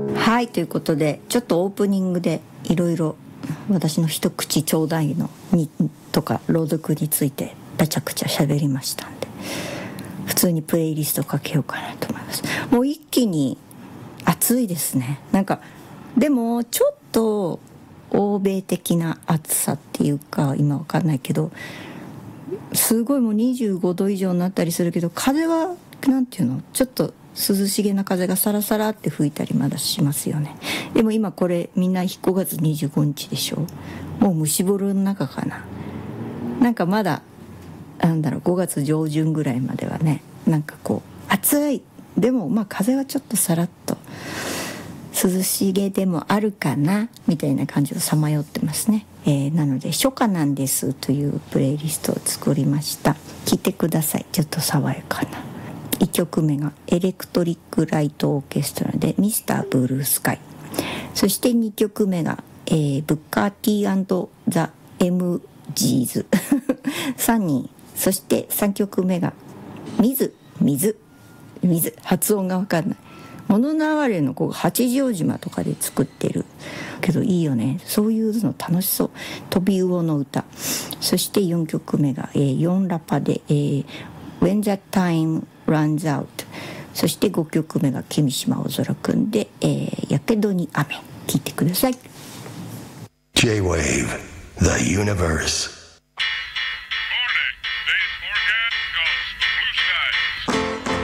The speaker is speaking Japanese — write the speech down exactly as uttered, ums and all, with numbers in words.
はい、ということでちょっとオープニングでいろいろ私の一口ちょうだいのにとか朗読についてめちゃくちゃ喋りましたんで、普通にプレイリストかけようかなと思います。もう一気に暑いですね。なんかでもちょっと欧米的な暑さっていうか今わかんないけど、すごいもうにじゅうごど以上になったりするけど、風はなんていうの、ちょっと涼しげな風がサラサラって吹いたりまだしますよね。でも今これみんなごがつにじゅうごにちでしょ。もう蒸し風呂の中かな。なんかまだなんだろう、ごがつじょうじゅんぐらいまではね、なんかこう暑い、でもまあ風はちょっとさらっと涼しげでもあるかなみたいな感じをさまよってますね。えー、なので初夏なんですというプレイリストを作りました。聴いてください。ちょっと爽やかな。いっきょくめがエレクトリックライトオーケストラでミスターブルースカイ。そしてにきょくめが、えー、ブッカー T& ザ・エムジーズさんにん。そしてさんきょくめが水水水発音が分かんない物の哀れの子が八丈島とかで作ってるけどいいよね、そういうの楽しそう。飛び魚の歌。そしてよんきょくめが、えー、ヨンラパで、えー、When the Time Runs Out。 そしてごきょくめが君島青空くんで、えー、やけどに雨。聴いてください。 J-Wave The Universe